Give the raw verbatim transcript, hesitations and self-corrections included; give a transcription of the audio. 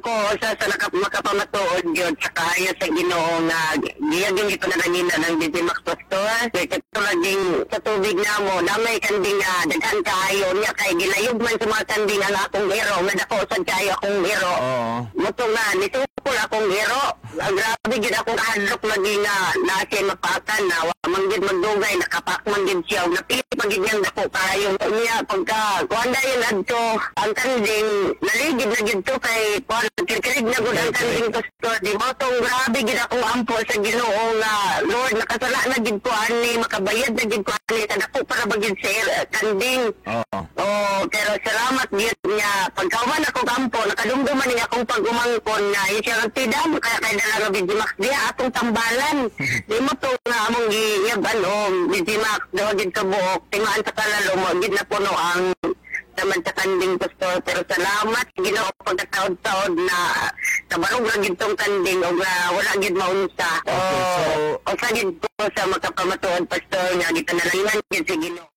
ko sa sa nakap makapamatuod yun sa kaya sa Ginoo nga giyag yung ito na kanina ng Digimax Pastor. Kaya katulad din sa tubig na mo, damay kanding nga daghan kayo niya kay gilayog man sa mga kanding ang akong hero, nga dako sad kayo akong hero. Oo. Muto nga, nitukol akong hero. Ang grabe gid akong kahadlok lagi nga nasi mapakan na wa man gid magdugay nakapak man gid siya ug napili man gid niyang dako kayo niya pagka kuanda yun adto ang kanding naligid na gid to kay kuan kirkirig na gud ang kanding pastor di mo tong grabe gid akong ampo sa Ginoo nga Lord nakasala na gid ko ani makabayad na gid ko ani sa dako para bagid sa kanding. Oo. Oh, pero salamat gid niya pagkauban ako kampo nakadumduman niya akong pagumangkon nga siya ang tidam kaya kay dala nga Digimax diya atong tambalan. Di mo to nga among giyab ano Digimax daw gid ka buok tingaan sa kalalo mo gid na puno ang naman sa kanding pastor pero salamat Ginoo pagkataod-taod na kabarog ra gid tong kanding ug uh, wala gid maunsa. Okay, so o sa gid ko sa makapamatuod pastor nga gitanalangan gid si Ginoo.